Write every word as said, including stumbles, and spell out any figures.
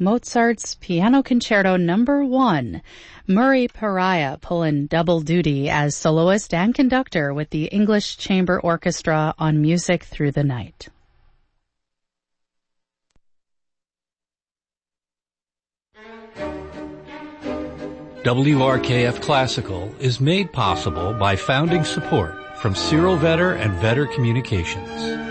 Mozart's Piano Concerto Number One. Murray Pariah pulling double duty as soloist and conductor with the English Chamber Orchestra on Music Through the Night. W R K F Classical is made possible by founding support from Cyril Vetter and Vetter Communications.